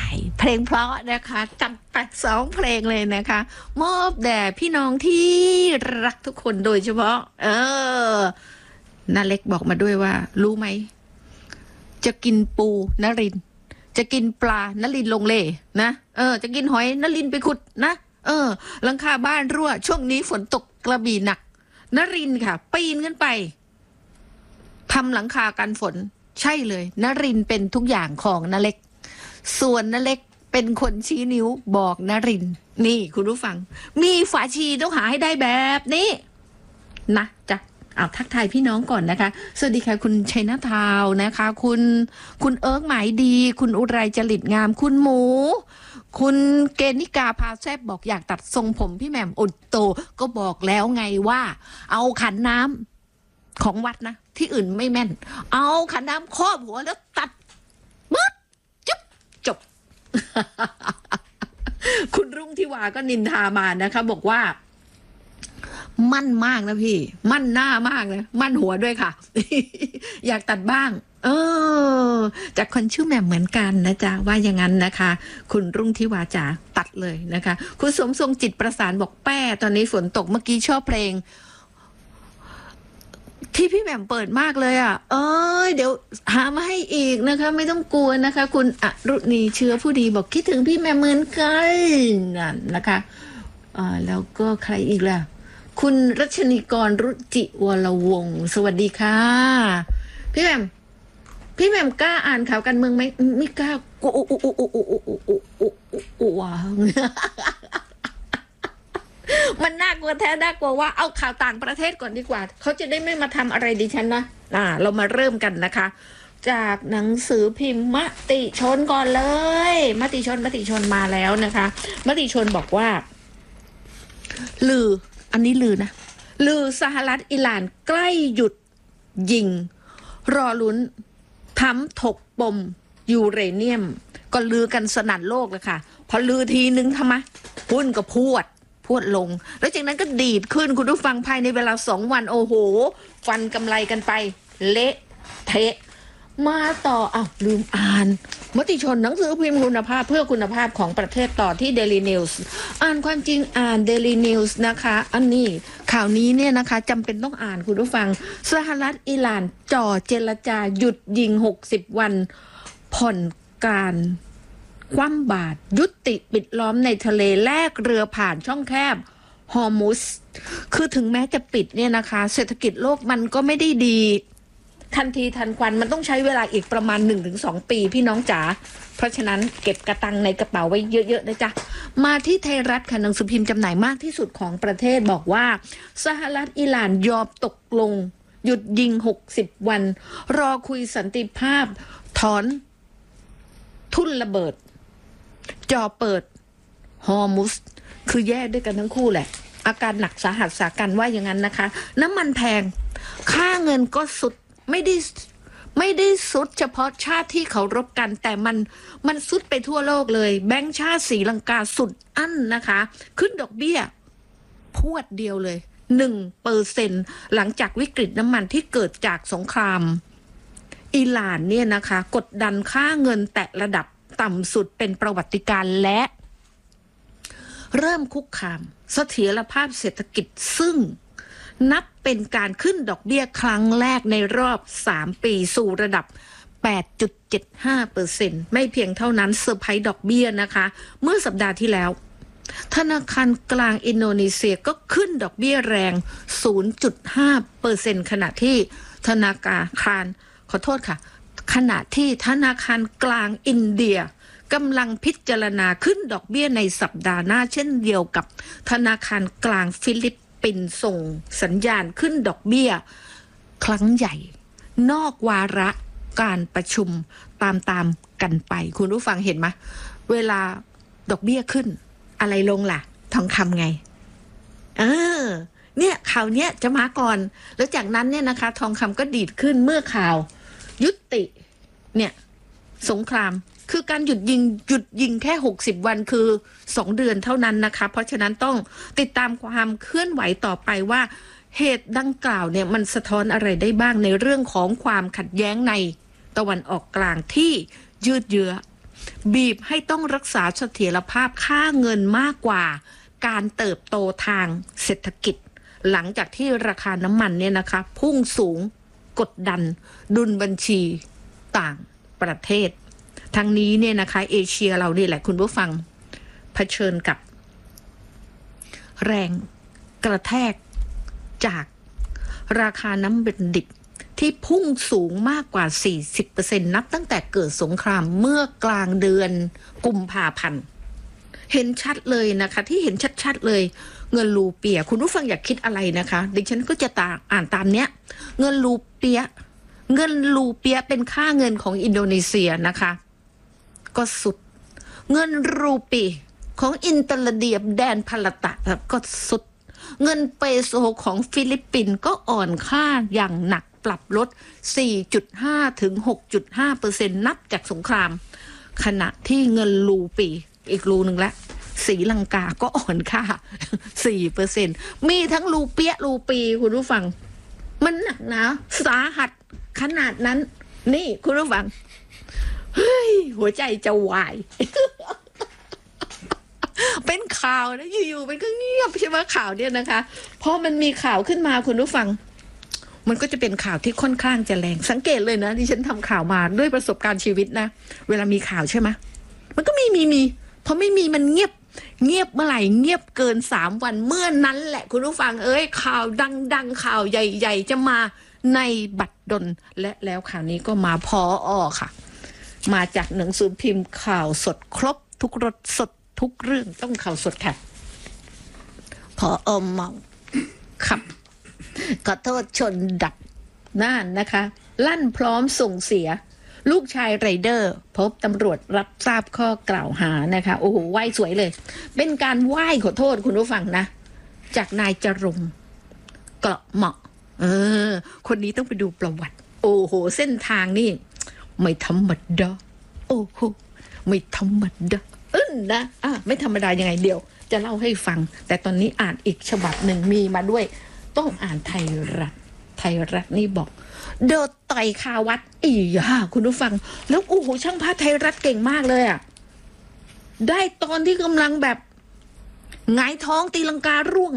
เพลงเพราะนะคะจัดไป2 เพลงเลยนะคะ มอบแด่พี่น้องที่รักทุกคนโดยเฉพาะนาเล็กบอกมาด้วยว่า รู้ไหม จะกินปูนรินทร์จะกินปลานรินทร์ลงเลนะจะกินหอยนรินทร์ไปขุดนะหลังคาบ้านรั่วช่วงนี้ฝนตกกระบี่หนักนรินทร์ค่ะ ปีนขึ้นไปทำหลังคากันฝนใช่เลยนรินทร์เป็นทุกอย่างของนาเล็กส่วนนาเล็กเป็นคนชี้นิ้วบอกนรินทร์นี่คุณผู้ฟังมีฝาชีต้องหาให้ได้แบบนี้นะจ๊ะเอาทักทายพี่น้องก่อนนะคะสวัสดีค่ะคุณชัยนาทาวนะคะคุณเอิร์กหมายดีคุณอุไรจริตงามคุณหมูคุณเกณิกาพาแซบบอกอยากตัดทรงผมพี่แหม่มอุดโตก็บอกแล้วไงว่าเอาขันน้ำของวัดนะที่อื่นไม่แม่นเอาขันน้ำครอบหัวแล้วตัดปึ๊บจุ๊บจบ คุณรุ่งทิวาก็นินทามานะคะบอกว่ามั่นมากนะพี่มั่นหน้ามากนะมั่นหัวด้วยค่ะ อยากตัดบ้างจากคนชื่อแหม่มเหมือนกันนะจ๊ะว่าอย่างนั้นนะคะ คุณรุ่งทิวาจ๋าตัดเลยนะคะคุณสมทรงจิตประสานบอกแป้ตอนนี้ฝนตกเมื่อกี้ชอบเพลงที่พี่แหม่มเปิดมากเลยอ่ะเดี๋ยวหามาให้อีกนะคะไม่ต้องกลัวนะคะคุณอรุณีเชื้อผู้ดีบอกคิดถึงพี่แหม่มเหมือนกันนั่นนะคะแล้วก็ใครอีกล่ะคุณรัชนีกรรุจิวรวงศ์สวัสดีค่ะพี่แหม่มกล้าอ่านข่าวการเมืองไหมไม่กล้ากลัวมันน่ากลัวแท้น่ากลัวว่าเอาข่าวต่างประเทศก่อนดีกว่าเขาจะได้ไม่มาทำอะไรดิฉันนะเรามาเริ่มกันนะคะจากหนังสือพิมพ์มติชนก่อนเลยมติชนมาแล้วนะคะมติชนบอกว่าลืออันนี้ลือนะลือสหรัฐอิหร่านใกล้หยุดยิงรอลุ้นทำถกปมยูเรเนียมก็ลือกันสนั่นโลกเลยค่ะพอลือทีนึงทำไมหุ้นก็พวดลงแล้วจากนั้นก็ดีดขึ้นคุณผู้ฟังภายในเวลา2 วันโอ้โหฟันกำไรกันไปเละเทะมาต่อลืมอ่านมติชนหนังสือพิมพ์คุณภาพเพื่อคุณภาพของประเทศต่อที่ Daily News อ่านความจริงอ่าน Daily News นะคะอันนี้ข่าวนี้เนี่ยนะคะจำเป็นต้องอ่านคุณผู้ฟังสหรัฐอิหร่านจ่อเจรจาหยุดยิง60 วันผ่อนการคว่ำบาตรยุติปิดล้อมในทะเลแลกเรือผ่านช่องแคบฮอร์มุสคือถึงแม้จะปิดเนี่ยนะคะเศรษฐกิจโลกมันก็ไม่ได้ดีทันทีทันควันมันต้องใช้เวลาอีกประมาณ 1-2 ปีพี่น้องจ๋าเพราะฉะนั้นเก็บกระตังในกระเป๋าไว้เยอะๆนะจ๊ะมาที่ไทยรัฐค่ะหนังสือพิมพ์จำหน่ายมากที่สุดของประเทศบอกว่าสหรัฐอิหร่านยอมตกลงหยุดยิง60 วันรอคุยสันติภาพถอนทุ่นระเบิดจอเปิดฮอร์มุสคือแยกด้วยกันทั้งคู่แหละอาการหนักสาหัสสากันว่าอย่างนั้นนะคะน้ำมันแพงค่าเงินก็สุดไม่ได้สุดเฉพาะชาติที่เขารบกันแต่มันสุดไปทั่วโลกเลยแบงก์ชาติศรีลังกาสุดอั้นนะคะขึ้นดอกเบี้ยพวดเดียวเลย 1% หลังจากวิกฤตน้ำมันที่เกิดจากสงครามอิหร่านเนี่ยนะคะกดดันค่าเงินแตะระดับต่ำสุดเป็นประวัติการณ์และเริ่มคุกคามเสถียรภาพเศรษฐกิจซึ่งนับเป็นการขึ้นดอกเบี้ยครั้งแรกในรอบ3 ปีสู่ระดับ 8.75% ไม่เพียงเท่านั้นเซอร์ไพรส์ดอกเบี้ยนะคะเมื่อสัปดาห์ที่แล้วธนาคารกลางอินโดนีเซียก็ขึ้นดอกเบี้ยแรง 0.5% ขณะที่ธนาคารขณะที่ธนาคารกลางอินเดียกำลังพิจารณาขึ้นดอกเบี้ยในสัปดาห์หน้าเช่นเดียวกับธนาคารกลางฟิลิปปินส์ส่งสัญญาณขึ้นดอกเบี้ยครั้งใหญ่นอกวาระการประชุมตามกันไปคุณผู้ฟังเห็นไหมเวลาดอกเบี้ยขึ้นอะไรลงล่ะทองคำไงเนี่ยข่าวเนี้ยจะมาก่อนแล้วจากนั้นเนี่ยนะคะทองคำก็ดีดขึ้นเมื่อข่าวยุติเนี่ยสงครามคือการหยุดยิงแค่60 วันคือ2 เดือนเท่านั้นนะคะเพราะฉะนั้นต้องติดตามความเคลื่อนไหวต่อไปว่าเหตุดังกล่าวเนี่ยมันสะท้อนอะไรได้บ้างในเรื่องของความขัดแย้งในตะวันออกกลางที่ยืดเยื้อบีบให้ต้องรักษาเสถียรภาพค่าเงินมากกว่าการเติบโตทางเศรษฐกิจหลังจากที่ราคาน้ำมันเนี่ยนะคะพุ่งสูงกดดันดุลบัญชีต่างประเทศทั้งนี้เนี่ยนะคะเอเชียเราเนี่ยแหละคุณผู้ฟังเผชิญกับแรงกระแทกจากราคาน้ำมันดิบที่พุ่งสูงมากกว่า 40% นับตั้งแต่เกิดสงครามเมื่อกลางเดือนกุมภาพันธ์เห็นชัดเลยนะคะที่เห็นชัดๆเลยเงินรูเปียคุณผู้ฟังอยากคิดอะไรนะคะดิฉันก็จะอ่านตามเนี้ยเงินรูเปียเป็นค่าเงินของอินโดนีเซียนะคะก็สุดเงินรูปีของอินเตอร์เดียแดนพลตะก็สุดเงินเปโซของฟิลิปปินส์ก็อ่อนค่าอย่างหนักปรับลด 4.5 ถึง 6.5% นับจากสงครามขณะที่เงินรูปีอีกรูหนึ่งละศรีลังกาก็อ่อนค่า 4% มีทั้งรูเปียรูปีคุณผู้ฟังมันหนักหนาสาหัสขนาดนั้นนี่คุณผู้ฟังเฮ้ยหัวใจจะวาย เป็นข่าวนะอยู่ๆเป็นก็เงียบใช่ไหมข่าวเนี่ยนะคะพอมันมีข่าวขึ้นมาคุณผู้ฟังมันก็จะเป็นข่าวที่ค่อนข้างจะแรงสังเกตเลยนะที่ฉันทำข่าวมาด้วยประสบการณ์ชีวิตนะเวลามีข่าวใช่ไหมมันก็มีพอไม่มีมันเงียบเมื่อไหร่เงียบเกิน3 วันเมื่อนั้นแหละคุณผู้ฟังข่าวดังข่าวใหญ่ๆจะมาในบัดดลและแล้วข่าวนี้ก็มาพอค่ะมาจากหนังสือพิมพ์ข่าวสดครบทุกรสสดทุกเรื่องต้องข่าวสดค่ะพอเมาขับขอโทษชนดับน่านนะคะลั่นพร้อมส่งเสียลูกชายไรเดอร์พบตำรวจรับทราบข้อกล่าวหานะคะโอ้โหไหว้สวยเลยเป็นการไหว้ขอโทษคุณผู้ฟังนะจากนายจรงเกาะเหมาะคนนี้ต้องไปดูประวัติโอ้โหเส้นทางนี่ไม่ธรรมดาโอ้โหไม่ธรรมดานะไม่ธรรมดายังไงเดี๋ยวจะเล่าให้ฟังแต่ตอนนี้อ่านอีกฉบับหนึ่งมีมาด้วยต้องอ่านไทยรัฐนี่บอกโดดต่อยคาวัดคุณผู้ฟังแล้วโอ้โหช่างภาพไทยรัฐเก่งมากเลยได้ตอนที่กำลังแบบหงายท้องตีลังการ่วง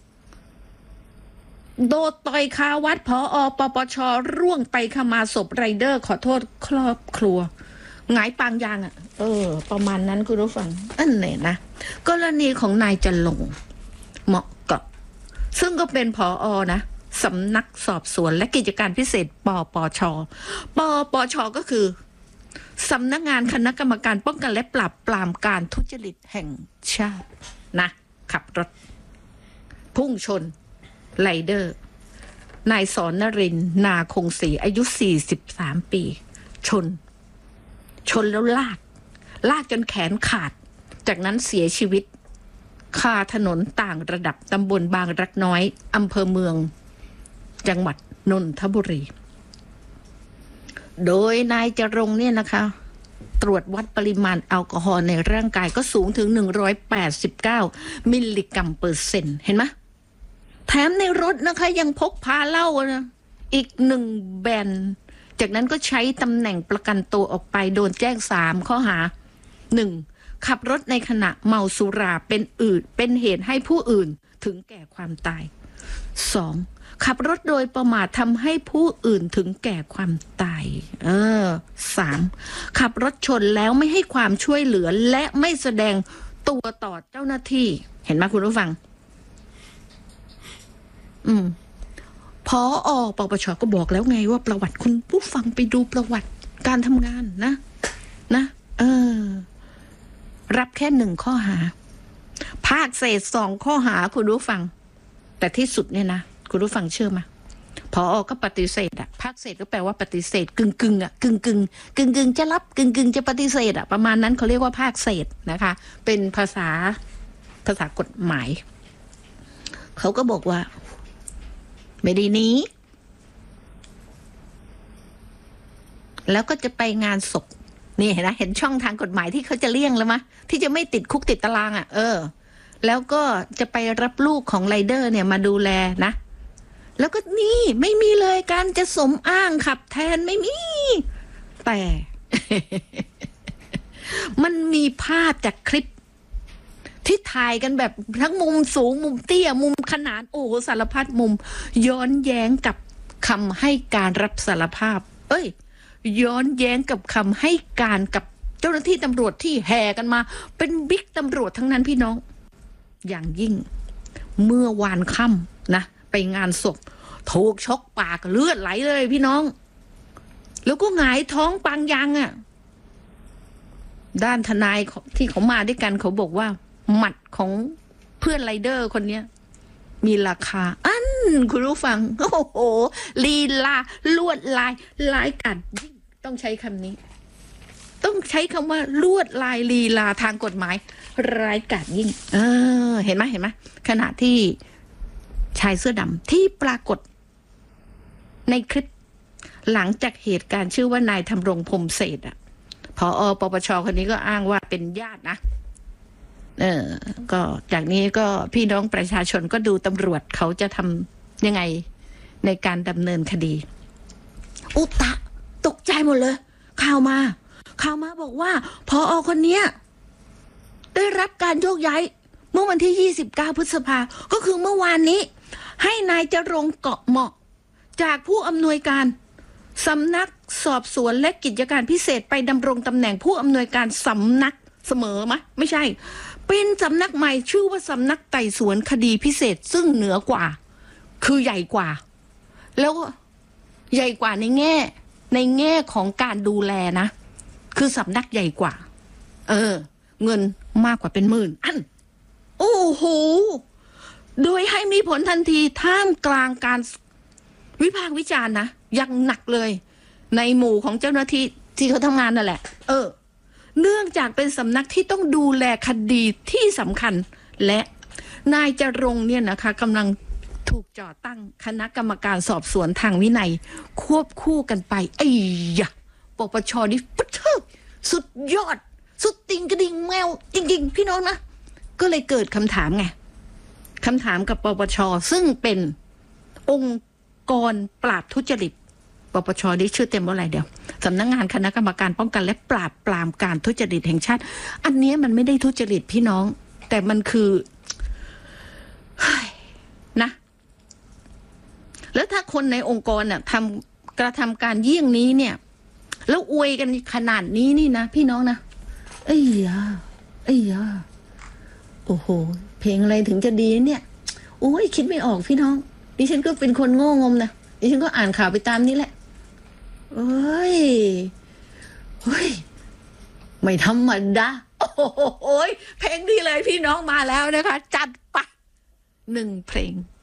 โดดต่อยคาวัดผอ.ปปช.ร่วงไปขมาศพไรเดอร์ขอโทษครอบครัวหงายปางยางประมาณนั้นคุณผู้ฟังเนี่ยนะกรณีของนายจรงเหมาะเกาะซึ่งก็เป็นผอ.นะสำนักสอบสวนและกิจการพิเศษปปช.ก็คือสำนักงานคณะกรรมการป้องกันและปราบปรามการทุจริตแห่งชาตินะขับรถพุ่งชนไรเดอร์นายสอนนรินทร์นาคงศรีอายุ43 ปีชนแล้วลากจนแขนขาดจากนั้นเสียชีวิตคาถนนต่างระดับตำบลบางรักน้อยอำเภอเมืองจังหวัดนนทบุรีโดยนายจรงเนี่ยนะคะตรวจวัดปริมาณแอลกอฮอล์ในร่างกายก็สูงถึง189 มิลลิกรัมเปอร์เซ็นต์เห็นไหมแถมในรถนะคะยังพกพาเหล้านะอีก1 แบนจากนั้นก็ใช้ตำแหน่งประกันตัวออกไปโดนแจ้ง3 ข้อหา 1. ขับรถในขณะเมาสุราเป็นเหตุให้ผู้อื่นถึงแก่ความตาย 2. ขับรถโดยประมาททำให้ผู้อื่นถึงแก่ความตาย 3. ขับรถชนแล้วไม่ให้ความช่วยเหลือและไม่แสดงตัวต่อเจ้าหน้าที่เห็นไหมคุณผู้ฟังผอ.ปปช.ก็บอกแล้วไงว่าประวัติคุณผู้ฟังไปดูประวัติการทำงานนะรับแค่1 ข้อหาภาคเศษ2 ข้อหาคุณผู้ฟังแต่ที่สุดเนี่ยนะคุณผู้ฟังเชื่อไหมผอ.ก็ปฏิเสธภาคเศษก็แปลว่าปฏิเสธกึ่งกึ่งจะรับกึ่งจะปฏิเสธประมาณนั้นเขาเรียกว่าภาคเศษนะคะเป็นภาษากฎหมายเขาก็บอกว่าไม่ได้หนีแล้วก็จะไปงานศพนี่เห็นนะเห็นช่องทางกฎหมายที่เขาจะเลี่ยงแล้วมะที่จะไม่ติดคุกติดตารางแล้วก็จะไปรับลูกของไรเดอร์เนี่ยมาดูแลนะแล้วก็นี่ไม่มีเลยการจะสมอ้างขับแทนไม่มีแต่มันมีภาพจากคลิปที่ถ่ายกันแบบทั้งมุมสูงมุมเตี้ยมุมขนานโอ้สารพัดมุมย้อนแย้งกับคำให้การรับสารภาพย้อนแย้งกับคำให้การกับเจ้าหน้าที่ตำรวจที่แห่กันมาเป็นบิ๊กตำรวจทั้งนั้นพี่น้องอย่างยิ่งเมื่อวานค่ำนะไปงานศพถูกชกปากเลือดไหลเลยพี่น้องแล้วก็หงายท้องปังยังด้านทนายที่เขามาด้วยกันเขาบอกว่าหมัดของเพื่อนไรเดอร์คนเนี้ยมีราคาคุณรู้ฟังโอ้โหลีลาลวดลายลายกัดยิ่งต้องใช้คำนี้ต้องใช้คำว่าลวดลายลีลาทางกฎหมายร้ายกาจยิ่งเห็นไหมขณะที่ชายเสื้อดำที่ปรากฏในคลิปหลังจากเหตุการณ์ชื่อว่านายธำรงพรหมเศรษฐ์ผอ.ปปช.คนนี้ก็อ้างว่าเป็นญาตินะก็จากนี้ก็พี่น้องประชาชนก็ดูตำรวจเขาจะทำยังไงในการดำเนินคดีอุตะตกใจหมดเลยข่าวมาบอกว่าผอ.คนเนี้ยได้รับการโยกย้ายเมื่อวันที่29พฤษภาก็คือเมื่อวานนี้ให้นายจรงค์เกาะเหมาะจากผู้อำนวยการสำนักสอบสวนและกิจการพิเศษไปดำรงตำแหน่งผู้อำนวยการสำนักเสมอไหมไม่ใช่เป็นสำนักใหม่ชื่อว่าสำนักไต่สวนคดีพิเศษซึ่งเหนือกว่าคือใหญ่กว่าแล้วใหญ่กว่าในแง่ของการดูแลนะคือสำนักใหญ่กว่าเงินมากกว่าเป็นหมื่นโอ้โหโดยให้มีผลทันทีท่ามกลางการวิพากษ์วิจารณ์นะยังหนักเลยในหมู่ของเจ้าหน้าที่ที่เขาทำงานนั่นแหละเนื่องจากเป็นสำนักที่ต้องดูแลคดีที่สำคัญและนายจรงค์เนี่ยนะคะกำลังถูกจ่อตั้งคณะกรรมการสอบสวนทางวินัยควบคู่กันไปปปชนี่ปุ๊บสุดยอดสุดติงกระดิ่งแมวจริงๆพี่น้องนะก็เลยเกิดคำถามไงคำถามกับปปชซึ่งเป็นองค์กรปราบทุจริตปปชนี่ชื่อเต็มว่าอะไรเดียวสำนักงานคณะกรรมการป้องกันและปราบปรามการทุจริตแห่งชาติอันนี้มันไม่ได้ทุจริตพี่น้องแต่มันคือนะแล้วถ้าคนในองค์กรน่ะกระทำการเยี่ยงนี้เนี่ยแล้วอวยกันขนาดนี้นี่นะพี่น้องนะไอ้ยาโอ้โหเพลงอะไรถึงจะดีเนี่ยโอ้ยคิดไม่ออกพี่น้องดิฉันก็เป็นคนโง่งมนะดิฉันก็อ่านข่าวไปตามนี้แหละเฮ้ยไม่ธรรมดาโอ้โหเพลงดีเลยพี่น้องมาแล้วนะคะจัดไป1 เพลง